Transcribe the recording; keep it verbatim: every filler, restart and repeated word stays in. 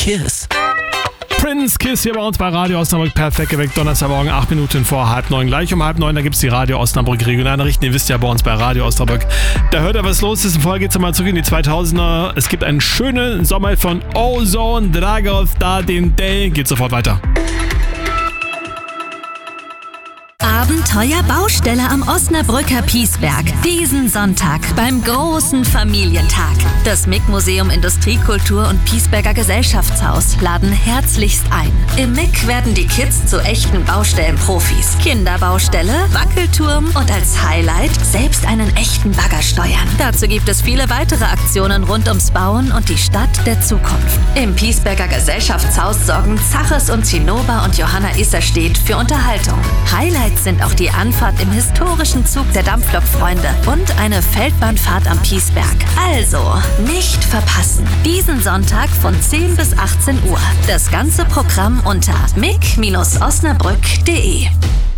Kiss. Prince Kiss hier bei uns bei Radio Osnabrück. Perfekt geweckt. Donnerstagmorgen, acht Minuten vor halb neun. Gleich um halb neun, da gibt es die Radio Osnabrück Regionalnachrichten. Ihr wisst ja bei uns bei Radio Osnabrück. Da hört ihr, was los ist. In Folge geht es mal zurück in die zweitausender. Es gibt einen schönen Sommer von Ozone Dragos da den Day. Geht sofort weiter. Abenteuer Baustelle am Osnabrücker Piesberg. Diesen Sonntag beim großen Familientag. Das M I C-Museum Industriekultur und Piesberger Gesellschaftshaus laden herzlichst ein. Im M I C werden die Kids zu echten Baustellenprofis. Kinderbaustelle, Wackelturm und als Highlight selbst einen echten Bagger steuern. Dazu gibt es viele weitere Aktionen rund ums Bauen und die Stadt der Zukunft. Im Piesberger Gesellschaftshaus sorgen Zaches und Zinnober und Johanna Isserstedt für Unterhaltung. Highlights sind auch die Anfahrt im historischen Zug der Dampflokfreunde und eine Feldbahnfahrt am Piesberg. Also, nicht verpassen. Diesen Sonntag von zehn bis achtzehn Uhr. Das ganze Programm unter mic Bindestrich osnabrück punkt de.